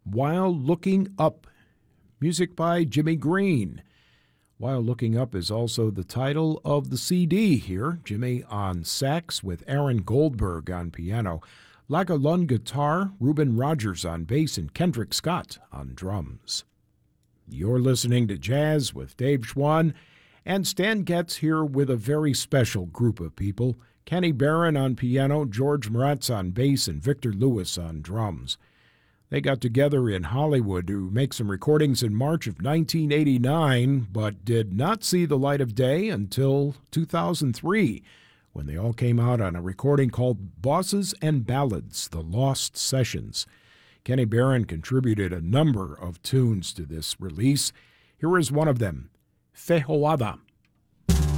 While Looking Up, music by Jimmy Green. While Looking Up is also the title of the CD here. Jimmy on sax with Aaron Goldberg on piano, Lagalun guitar, Reuben Rogers on bass, and Kendrick Scott on drums. You're listening to Jazz with Dave Schwann, and Stan Getz here with a very special group of people. Kenny Barron on piano, George Moretz on bass, and Victor Lewis on drums. They got together in Hollywood to make some recordings in March of 1989, but did not see the light of day until 2003, when they all came out on a recording called Bosses and Ballads, The Lost Sessions. Kenny Barron contributed a number of tunes to this release. Here is one of them, Fehoada.